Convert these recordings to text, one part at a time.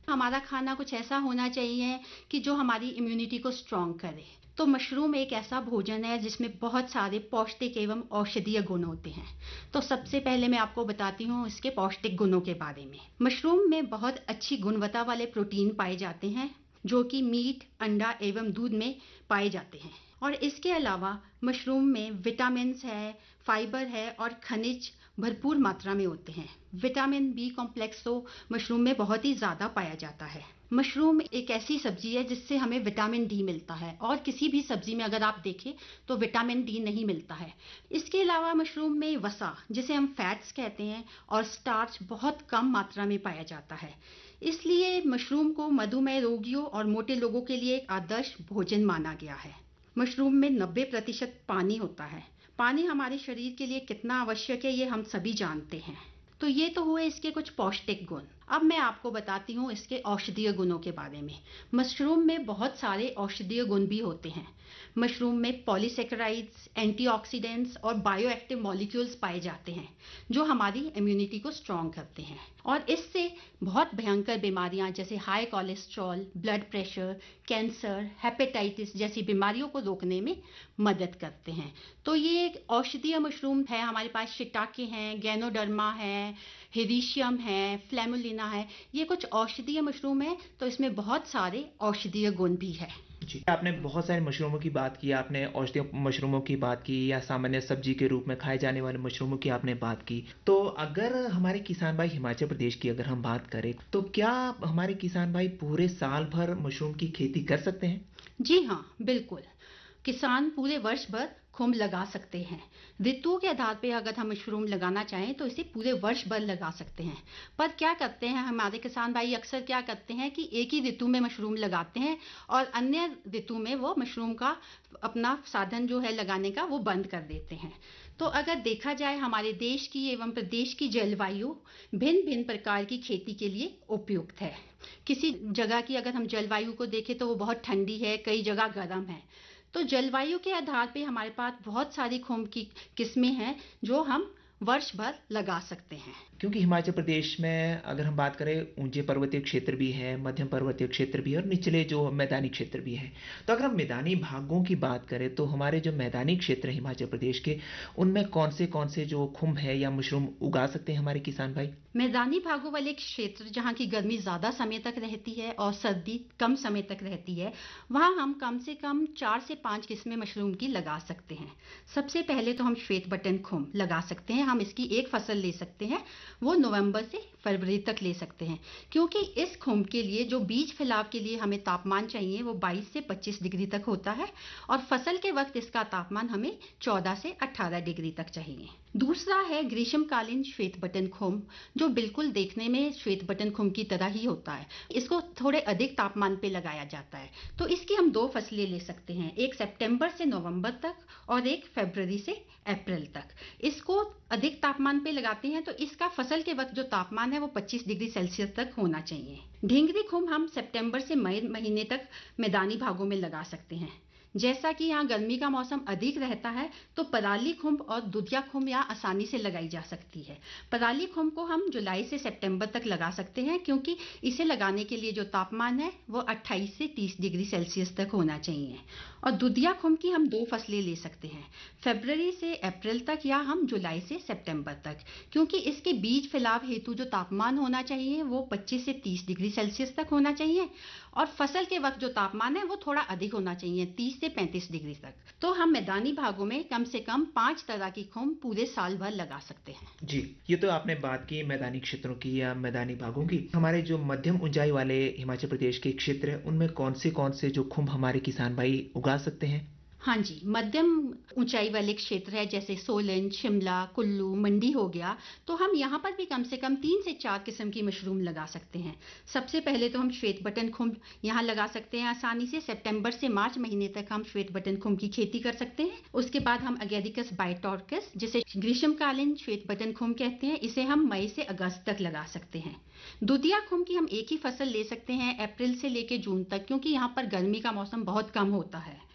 हमारा खाना कुछ ऐसा होना चाहिए कि जो हमारी इम्यूनिटी को स्ट्रांग करे। तो मशरूम एक ऐसा भोजन है जिसमें बहुत सारे पौष्टिक एवं औषधीय गुण होते हैं। तो सबसे पहले मैं आपको बताती हूँ इसके पौष्टिक गुणों के बारे में। मशरूम में बहुत अच्छी गुणवत्ता वाले प्रोटीन पाए जाते हैं जो कि मीट, अंडा एवं दूध में पाए जाते हैं। और इसके अलावा मशरूम में विटामिन्स है, फाइबर है और खनिज भरपूर मात्रा में होते हैं। विटामिन बी कॉम्प्लेक्स तो मशरूम में बहुत ही ज़्यादा पाया जाता है। मशरूम एक ऐसी सब्जी है जिससे हमें विटामिन डी मिलता है और किसी भी सब्जी में अगर आप देखें तो विटामिन डी नहीं मिलता है। इसके अलावा मशरूम में वसा, जिसे हम फैट्स कहते हैं, और स्टार्च बहुत कम मात्रा में पाया जाता है। इसलिए मशरूम को मधुमेह रोगियों और मोटे लोगों के लिए एक आदर्श भोजन माना गया है। मशरूम में 90% पानी होता है। पानी हमारे शरीर के लिए कितना आवश्यक है ये हम सभी जानते हैं। तो ये तो हुए इसके कुछ पौष्टिक गुण। अब मैं आपको बताती हूँ इसके औषधीय गुणों के बारे में। मशरूम में बहुत सारे औषधीय गुण भी होते हैं। मशरूम में पॉलीसेकेराइड्स, एंटीऑक्सीडेंट्स और बायोएक्टिव मॉलिक्यूल्स पाए जाते हैं जो हमारी इम्यूनिटी को स्ट्रांग करते हैं और इससे बहुत भयंकर बीमारियां जैसे high cholesterol, blood pressure, cancer, hepatitis जैसी बीमारियों को रोकने में मदद करते हैं। तो ये एक औषधीय मशरूम है। हमारे पास शिटाके हैं, गैनोडर्मा है, हिरीशियम है, फ्लेमुलिना है। ये कुछ औषधीय मशरूम है तो इसमें बहुत सारे औषधीय गुण भी है। जी, आपने बहुत सारे मशरूमों की बात की, आपने औषधीय मशरूमों की बात की या सामान्य सब्जी के रूप में खाए जाने वाले मशरूमों की आपने बात की। तो अगर हमारे किसान भाई हिमाचल प्रदेश की अगर हम बात करें तो क्या हमारे किसान भाई पूरे साल भर मशरूम की खेती कर सकते हैं? जी हाँ, बिल्कुल। किसान पूरे वर्ष भर खुम्ब लगा सकते हैं। ऋतुओं के आधार पे अगर हम मशरूम लगाना चाहें तो इसे पूरे वर्ष भर लगा सकते हैं। पर क्या करते हैं हमारे किसान भाई, अक्सर क्या करते हैं कि एक ही ऋतु में मशरूम लगाते हैं और अन्य ऋतु में वो मशरूम का अपना साधन जो है लगाने का वो बंद कर देते हैं। तो अगर देखा जाए हमारे देश की एवं प्रदेश की जलवायु भिन्न भिन्न प्रकार की खेती के लिए उपयुक्त है। किसी जगह की अगर हम जलवायु को देखें तो वो बहुत ठंडी है, कई जगह गर्म है। तो जलवायु के आधार पे हमारे पास बहुत सारी खुम्ब की किस्में हैं जो हम वर्ष भर लगा सकते हैं। क्योंकि हिमाचल प्रदेश में अगर हम बात करें ऊंचे पर्वतीय क्षेत्र भी है, मध्यम पर्वतीय क्षेत्र भी है और निचले जो मैदानी क्षेत्र भी है। तो अगर हम मैदानी भागों की बात करें तो हमारे जो मैदानी क्षेत्र है हिमाचल प्रदेश के, उनमें कौन से जो खुम्ब है या मशरूम उगा सकते हैं हमारे किसान भाई? मैदानी भागों वाले क्षेत्र जहाँ की गर्मी ज़्यादा समय तक रहती है और सर्दी कम समय तक रहती है, वहाँ हम कम से कम 4 से 5 किस्में मशरूम की लगा सकते हैं। सबसे पहले तो हम श्वेत बटन खुम्ब लगा सकते हैं। हम इसकी एक फसल ले सकते हैं, वो नवंबर से फरवरी तक ले सकते हैं, क्योंकि इस खुम्ब के लिए जो बीज फैलाव के लिए हमें तापमान चाहिए वो 22 से 25 डिग्री तक होता है और फसल के वक्त इसका तापमान हमें 14 से 18 डिग्री तक चाहिए। दूसरा है ग्रीष्मकालीन श्वेत बटन खुम्ब, जो बिल्कुल देखने में श्वेत बटन खुम्ब की तरह ही होता है। इसको थोड़े अधिक तापमान पे लगाया जाता है। तो इसकी हम 2 फसलें ले सकते हैं, एक सितंबर से नवंबर तक और एक फरवरी से अप्रैल तक। इसको अधिक तापमान पे लगाते हैं तो इसका फसल के वक्त जो तापमान है वो 25 डिग्री सेल्सियस तक होना चाहिए। ढींगरी खुम्ब हम सितंबर से मई महीने तक मैदानी भागों में लगा सकते हैं। जैसा कि यहाँ गर्मी का मौसम अधिक रहता है तो पराली खुम्ब और दुधिया खुम्ब यहाँ आसानी से लगाई जा सकती है। पराली खुम्ब को हम जुलाई से सितंबर तक लगा सकते हैं, क्योंकि इसे लगाने के लिए जो तापमान है वो 28 से 30 डिग्री सेल्सियस तक होना चाहिए। और दुधिया खुम्ब की हम 2 फसलें ले सकते हैं, फरवरी से अप्रैल तक या हम जुलाई से सितंबर तक, क्योंकि इसके बीज फैलाव हेतु जो तापमान होना चाहिए वो 25 से 30 डिग्री सेल्सियस तक होना चाहिए और फसल के वक्त जो तापमान है वो थोड़ा अधिक होना चाहिए, 30 से 35 डिग्री तक। तो हम मैदानी भागों में कम से कम 5 तरह की खुम्ब पूरे साल भर लगा सकते हैं। जी, ये तो आपने बात की मैदानी क्षेत्रों की या मैदानी भागों की। हमारे जो मध्यम ऊंचाई वाले हिमाचल प्रदेश के क्षेत्र है उनमें कौन से जो खुम्ब हमारे किसान भाई उगा सकते हैं? हाँ जी, मध्यम ऊंचाई वाले क्षेत्र है जैसे सोलन, शिमला, कुल्लू, मंडी हो गया, तो हम यहाँ पर भी कम से कम 3 से 4 किस्म की मशरूम लगा सकते हैं। सबसे पहले तो हम श्वेत बटन खुम्ब यहाँ लगा सकते हैं आसानी से। सितंबर से मार्च महीने तक हम श्वेत बटन खुम्ब की खेती कर सकते हैं। उसके बाद हम अगेरिकस बायोटॉर्कस, जिसे ग्रीष्मकालीन श्वेत बटन खुम्ब कहते हैं, इसे हम मई से अगस्त तक लगा सकते हैं। दुधिया खुम्ब की हम एक ही फसल ले सकते हैं अप्रैल से लेकर जून तक, क्योंकि यहाँ पर गर्मी का मौसम बहुत कम होता है।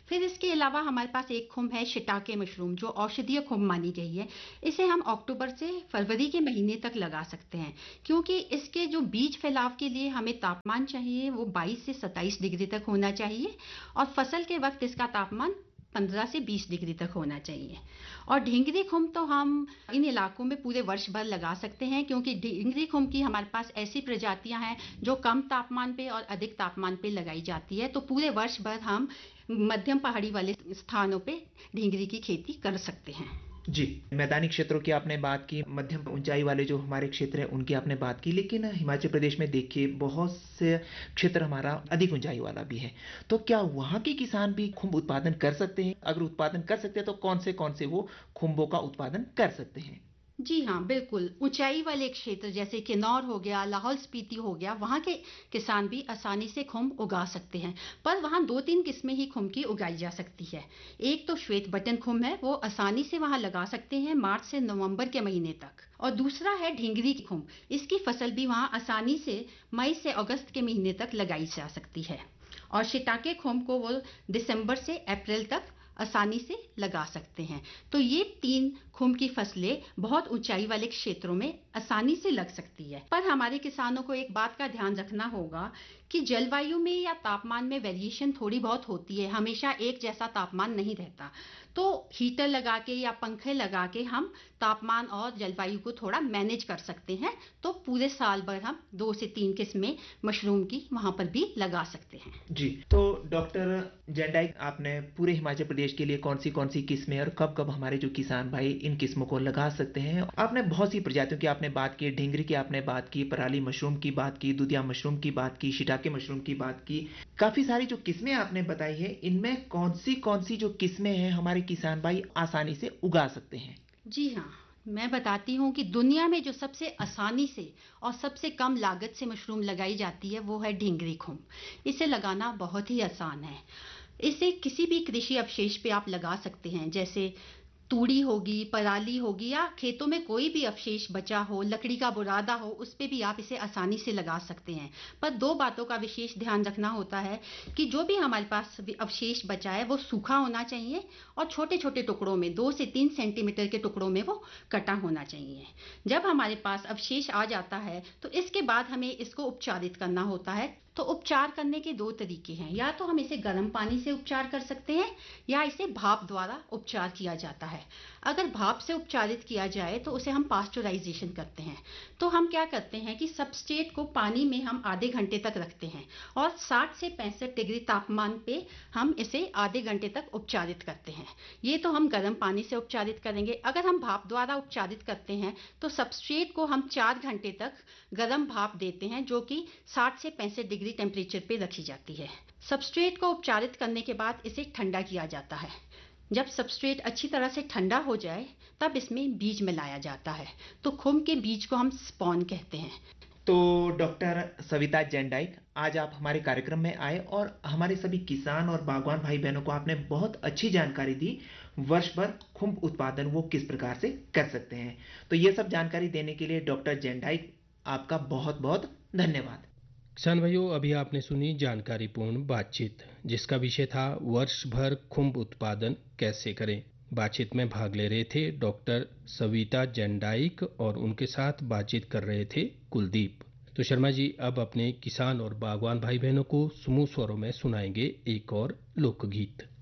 फिर इसके अलावा हमारे पास एक खुम्ब है शिटाके मशरूम, जो औषधीय खुम्ब मानी गई है। इसे हम अक्टूबर से फरवरी के महीने तक लगा सकते हैं, क्योंकि इसके जो बीज फैलाव के लिए हमें तापमान चाहिए वो 22 से 27 डिग्री तक होना चाहिए, और फसल के वक्त इसका तापमान 15 से 20 डिग्री तक होना चाहिए। और ढींगरी खुम्ब तो हम इन इलाकों में पूरे वर्ष भर लगा सकते हैं, क्योंकि ढींगरी खुम्ब की हमारे पास ऐसी प्रजातियां हैं जो कम तापमान पे और अधिक तापमान पे लगाई जाती है। तो पूरे वर्ष भर हम मध्यम पहाड़ी वाले स्थानों पे ढींगरी की खेती कर सकते हैं। जी, मैदानी क्षेत्रों की आपने बात की, मध्यम ऊंचाई वाले जो हमारे क्षेत्र हैं उनकी आपने बात की, लेकिन हिमाचल प्रदेश में देखिए बहुत से क्षेत्र हमारा अधिक ऊंचाई वाला भी है। तो क्या वहाँ के किसान भी खुम्ब उत्पादन कर सकते हैं? अगर उत्पादन कर सकते हैं तो कौन से वो खुम्बों का उत्पादन कर सकते हैं? जी हाँ, बिल्कुल। ऊंचाई वाले क्षेत्र जैसे किन्नौर हो गया, लाहौल स्पीति हो गया, वहाँ के किसान भी आसानी से खुम्ब उगा सकते हैं। पर वहाँ 2-3 किस्में ही खुम्ब की उगाई जा सकती है। एक तो श्वेत बटन खुम्ब है, वो आसानी से वहाँ लगा सकते हैं मार्च से नवंबर के महीने तक। और दूसरा है ढींगरी खुम्ब। इसकी फसल भी वहाँ आसानी से मई से अगस्त के महीने तक लगाई जा सकती है। और शिटाके खुम्ब को वो दिसंबर से अप्रैल तक आसानी से लगा सकते हैं। तो ये 3 खुम्ब की फसलें बहुत ऊंचाई वाले क्षेत्रों में आसानी से लग सकती है। पर हमारे किसानों को एक बात का ध्यान रखना होगा कि जलवायु में या तापमान में वेरिएशन थोड़ी बहुत होती है, हमेशा एक जैसा तापमान नहीं रहता। तो हीटर लगा के या पंखे लगा के हम तापमान और जलवायु को थोड़ा मैनेज कर सकते हैं। तो पूरे साल भर हम 2 से 3 किस्में मशरूम की वहां पर भी लगा सकते हैं। जी, तो डॉक्टर जैंडाइक, आपने पूरे हिमाचल प्रदेश के लिए कौन सी किस्में और कब हमारे जो किसान भाई इन किस्मों को लगा सकते हैं? आपने बहुत सी प्रजातियों की आपने बात की, ढींगरी की आपने बात की, पराली मशरूम की बात की, दुधिया मशरूम की बात की, शिटाके मशरूम की बात की। काफी सारी जो किस्में आपने बताई है, इनमें कौन सी जो किस्में हैं हमारे किसान भाई आसानी से उगा सकते हैं? जी हाँ, मैं बताती हूँ कि दुनिया में जो सबसे आसानी से और सबसे कम लागत से मशरूम लगाई जाती है वो है ढींगरी खुम्ब। इसे लगाना बहुत ही आसान है। इसे किसी भी कृषि अवशेष पे आप लगा सकते हैं, जैसे तूड़ी होगी, पराली होगी, या खेतों में कोई भी अवशेष बचा हो, लकड़ी का बुरादा हो, उस पे भी आप इसे आसानी से लगा सकते हैं। पर 2 बातों का विशेष ध्यान रखना होता है कि जो भी हमारे पास अवशेष बचा है वो सूखा होना चाहिए और छोटे-छोटे टुकड़ों में 2 से 3 सेंटीमीटर के टुकड़ों में वो कटा होना चाहिए। जब हमारे पास अवशेष आ जाता है तो इसके बाद हमें इसको उपचारित करना होता है। तो उपचार करने के 2 तरीके हैं, या तो हम इसे गर्म पानी से उपचार कर सकते हैं या इसे भाप द्वारा उपचार किया जाता है। अगर भाप से उपचारित किया जाए तो उसे हम पास्चुराइजेशन करते हैं। तो हम क्या करते हैं कि सबस्ट्रेट को पानी में हम आधे घंटे तक रखते हैं और 60 से 65 डिग्री तापमान पे हम इसे आधे घंटे तक उपचारित करते हैं। ये तो हम गर्म पानी से उपचारित करेंगे। अगर हम भाप द्वारा उपचारित करते हैं तो सबस्ट्रेट को हम 4 घंटे तक गर्म भाप देते हैं, जो कि 60 से 65 डिग्री टेम्परेचर पे रखी जाती है। सबस्ट्रेट को उपचारित करने के बाद इसे ठंडा किया जाता है। जब सबस्ट्रेट अच्छी तरह से ठंडा हो जाए तब इसमें बीज मिलाया जाता है। तो खुम्ब के बीज को हम स्पॉन कहते हैं। तो डॉक्टर सविता जैंडाइक, आज आप हमारे कार्यक्रम में आए और हमारे सभी किसान और बागवान भाई बहनों को आपने बहुत अच्छी जानकारी दी। वर्ष भर खुम्ब उत्पादन वो किस प्रकार से कर सकते हैं। तो ये सब जानकारी देने के लिए डॉक्टर जैंडाइक, आपका बहुत बहुत धन्यवाद। किसान भाइयों, अभी आपने सुनी जानकारीपूर्ण बातचीत, जिसका विषय था वर्ष भर खुम्ब उत्पादन कैसे करें। बातचीत में भाग ले रहे थे डॉक्टर सविता जैंडाइक और उनके साथ बातचीत कर रहे थे कुलदीप। तो शर्मा जी अब अपने किसान और बागवान भाई बहनों को समूह स्वरों में सुनाएंगे एक और लोकगीत।